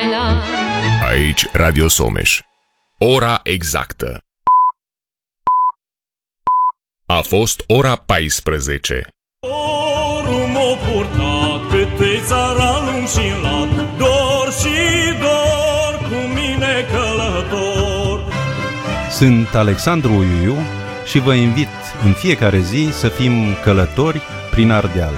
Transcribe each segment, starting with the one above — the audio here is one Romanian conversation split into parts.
Aici Radio Someș. Ora exactă. A fost ora 14. Dorul m-a purtat pe țara lung și lat, dor și dor cu mine călător. Sunt Alexandru Uiu și vă invit în fiecare zi să fim călători prin Ardeal.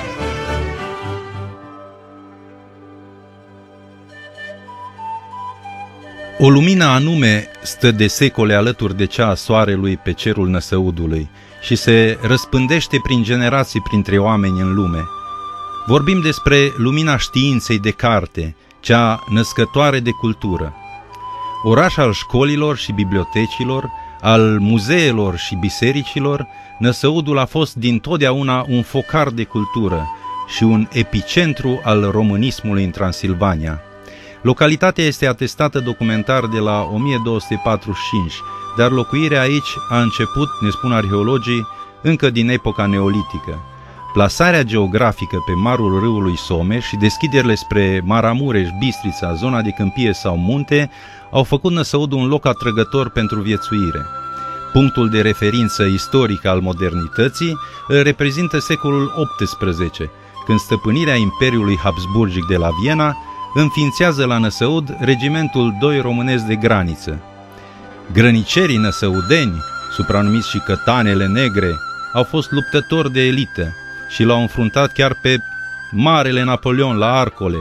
O lumină anume stă de secole alături de cea a soarelui pe cerul Năsăudului și se răspândește prin generații printre oameni în lume. Vorbim despre lumina științei de carte, cea născătoare de cultură. Oraș al școlilor și bibliotecilor, al muzeelor și bisericilor, Năsăudul a fost dintotdeauna un focar de cultură și un epicentru al românismului în Transilvania. Localitatea este atestată documentar de la 1245, dar locuirea aici a început, ne spun arheologii, încă din epoca neolitică. Plasarea geografică pe marul râului Someș și deschiderile spre Maramureș, Bistrița, zona de câmpie sau munte au făcut Năsăudul un loc atrăgător pentru viețuire. Punctul de referință istoric al modernității îl reprezintă secolul XVIII, când stăpânirea Imperiului Habsburgic de la Viena înființează la Năsăud regimentul 2 românesc de graniță. Grănicerii năsăudeni, supranumiți și cătanele negre, au fost luptători de elită și l-au înfruntat chiar pe marele Napoleon la Arcole.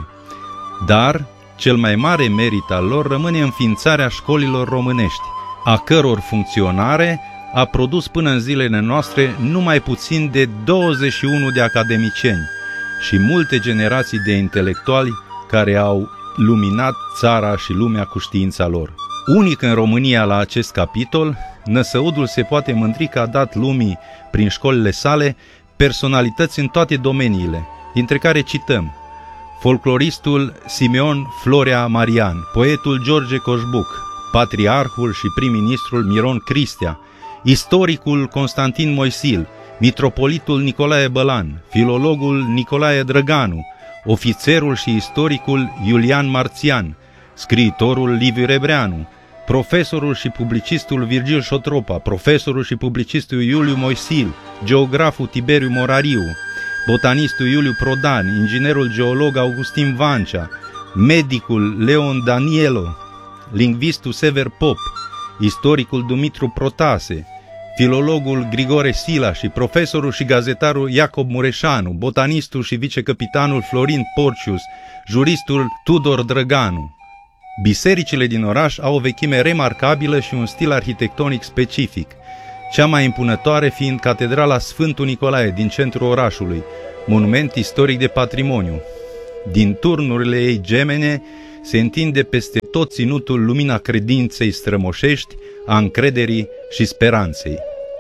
Dar cel mai mare merit al lor rămâne înființarea școlilor românești, a căror funcționare a produs până în zilele noastre numai puțin de 21 de academicieni și multe generații de intelectuali care au luminat țara și lumea cu știința lor. Unic în România la acest capitol, Năsăudul se poate mândri că a dat lumii, prin școlile sale, personalități în toate domeniile, dintre care cităm folcloristul Simeon Florea Marian, poetul George Coșbuc, patriarhul și prim-ministrul Miron Cristea, istoricul Constantin Moisil, mitropolitul Nicolae Bălan, filologul Nicolae Drăganu, ofițerul și istoricul Iulian Marțian, scriitorul Liviu Rebreanu, profesorul și publicistul Virgil Șotropa, profesorul și publicistul Iuliu Moisil, geograful Tiberiu Morariu, botanistul Iuliu Prodan, inginerul geolog Augustin Vancea, medicul Leon Danielo, lingvistul Sever Pop, istoricul Dumitru Protase, filologul Grigore Sila și profesorul și gazetarul Iacob Mureșanu, botanistul și vicecapitanul Florin Porcius, juristul Tudor Drăganu. Bisericile din oraș au o vechime remarcabilă și un stil arhitectonic specific, cea mai impunătoare fiind Catedrala Sfântul Nicolae din centrul orașului, monument istoric de patrimoniu. Din turnurile ei gemene se întinde peste tot ținutul lumina credinței strămoșești, a încrederii și speranței.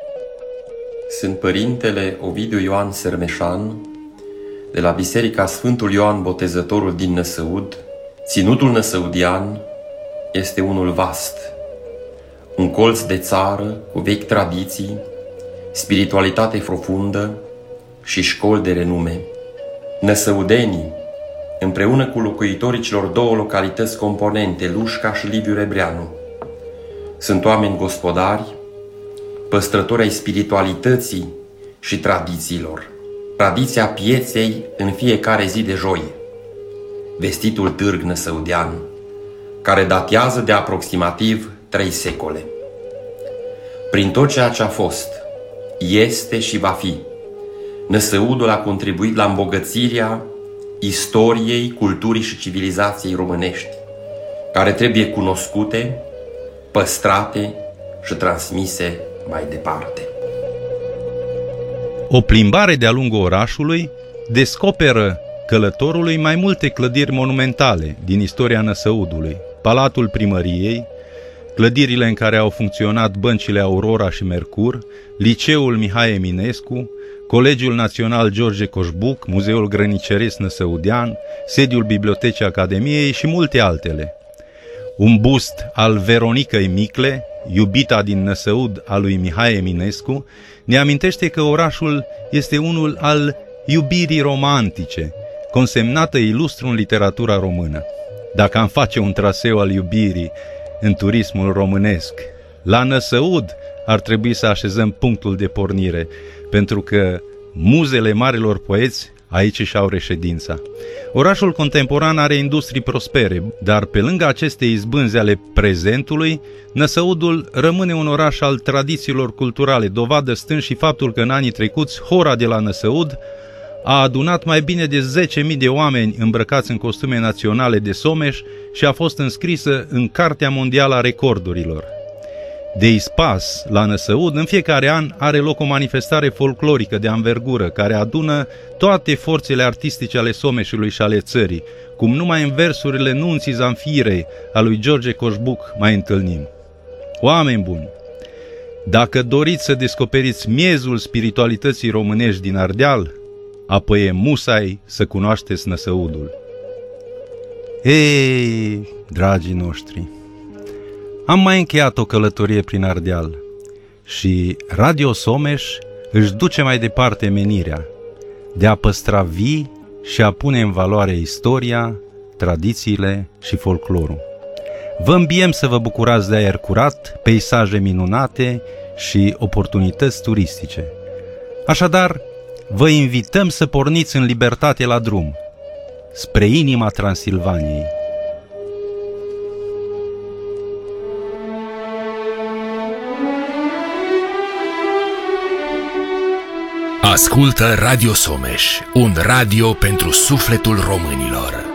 Sunt părintele Ovidiu Ioan Sermeșan, de la Biserica Sfântul Ioan Botezătorul din Năsăud. Ținutul năsăudian este unul vast, un colț de țară cu vechi tradiții, spiritualitate profundă și școli de renume. Năsăudenii, împreună cu locuitorii celor două localități componente, Lușca și Liviu Rebreanu, sunt oameni gospodari, păstrători ai spiritualității și tradițiilor. Tradiția pieței în fiecare zi de joi, vestitul târg năsăudean, care datează de aproximativ 3 secole. Prin tot ceea ce a fost, este și va fi, Năsăudul a contribuit la îmbogățirea istoriei, culturii și civilizației românești, care trebuie cunoscute, păstrate și transmise mai departe. O plimbare de-a lungul orașului descoperă călătorului mai multe clădiri monumentale din istoria Năsăudului: Palatul Primăriei, clădirile în care au funcționat băncile Aurora și Mercur, Liceul Mihai Eminescu, Colegiul Național George Coșbuc, Muzeul Grăniceresc Năsăudean, sediul Bibliotecii Academiei și multe altele. Un bust al Veronicăi Micle, iubita din Năsăud a lui Mihai Eminescu, ne amintește că orașul este unul al iubirii romantice, consemnată ilustru în literatura română. dacă am face un traseu al iubirii în turismul românesc. La Năsăud ar trebui să așezăm punctul de pornire, pentru că muzele marilor poeți aici își au reședința. Orașul contemporan are industrii prospere, dar pe lângă aceste izbânzi ale prezentului, Năsăudul rămâne un oraș al tradițiilor culturale, dovadă stând și faptul că în anii trecuți Hora de la Năsăud a adunat mai bine de 10.000 de oameni îmbrăcați în costume naționale de Someș și a fost înscrisă în Cartea Mondială a Recordurilor. De ispas, la Năsăud, în fiecare an are loc o manifestare folclorică de anvergură care adună toate forțele artistice ale Someșului și ale țării, cum numai în versurile Nunții Zanfirei a lui George Coșbuc mai întâlnim. Oameni buni, dacă doriți să descoperiți miezul spiritualității românești din Ardeal, apoi e musai să cunoașteți Năsăudul. Ei, dragii noștri, am mai încheiat o călătorie prin Ardeal și Radio Someș își duce mai departe menirea de a păstra vii și a pune în valoare istoria, tradițiile și folclorul. Vă îmbiem să vă bucurați de aer curat, peisaje minunate și oportunități turistice. Așadar, vă invităm să porniți în libertate la drum, spre inima Transilvaniei. Ascultă Radio Someș, un radio pentru sufletul românilor.